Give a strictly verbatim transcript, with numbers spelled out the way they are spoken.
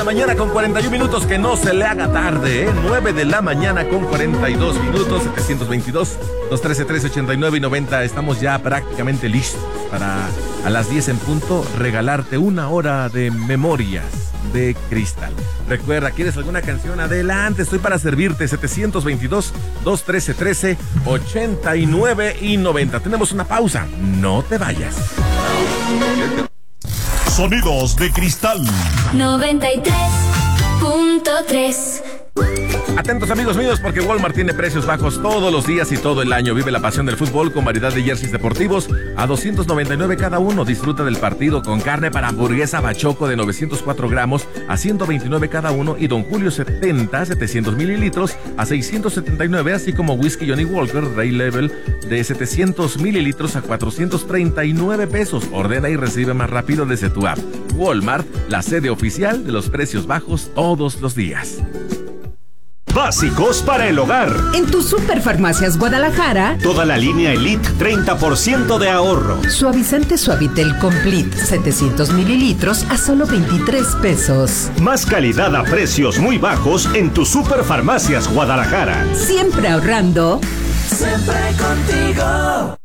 la mañana con cuarenta y un minutos, que no se le haga tarde, ¿eh? nueve de la mañana con cuarenta y dos minutos, setecientos veintidós, doscientos trece, trece ochenta y nueve y noventa. Estamos ya prácticamente listos para a las diez en punto regalarte una hora de memorias de cristal. Recuerda, ¿quieres alguna canción? Adelante, estoy para servirte. setecientos veintidós, doscientos trece, trece ochenta y nueve y noventa. Tenemos una pausa, no te vayas. Sonidos de cristal noventa y tres punto tres. Atentos, amigos míos, porque Walmart tiene precios bajos todos los días y todo el año. Vive la pasión del fútbol con variedad de jerseys deportivos a doscientos noventa y nueve cada uno. Disfruta del partido con carne para hamburguesa Bachoco de novecientos cuatro gramos a ciento veintinueve cada uno, y Don Julio setenta, setecientos mililitros a seiscientos setenta y nueve, así como whisky Johnny Walker Ray Level de setecientos mililitros a cuatrocientos treinta y nueve pesos. Ordena y recibe más rápido desde tu app. Walmart, la sede oficial de los precios bajos todos los días. Básicos para el hogar. En tu Superfarmacias Guadalajara, Toda la línea Elite, treinta por ciento de ahorro. suavizante Suavitel Complete, setecientos mililitros a solo veintitrés pesos. Más calidad a precios muy bajos en tu Superfarmacias Guadalajara. Siempre ahorrando. Siempre contigo.